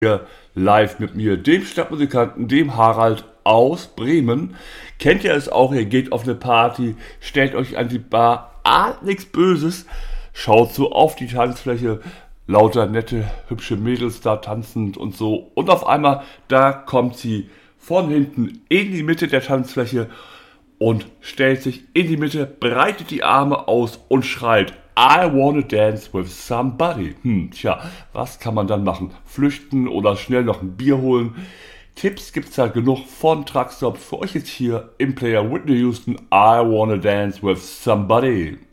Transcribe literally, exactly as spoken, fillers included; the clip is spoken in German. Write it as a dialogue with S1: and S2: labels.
S1: Hier live mit mir, dem Stadtmusikanten, dem Harald aus Bremen. Kennt ihr es auch, ihr geht auf eine Party, stellt euch an die Bar, ahnt nichts Böses, schaut so auf die Tanzfläche, lauter nette, hübsche Mädels da tanzend und so. Und auf einmal, da kommt sie von hinten in die Mitte der Tanzfläche und stellt sich in die Mitte, breitet die Arme aus und schreit: I wanna dance with somebody. Hm, tja, was kann man dann machen? Flüchten oder schnell noch ein Bier holen? Tipps gibt's da genug von Truckstop für euch jetzt hier im Player Whitney Houston. I wanna dance with somebody.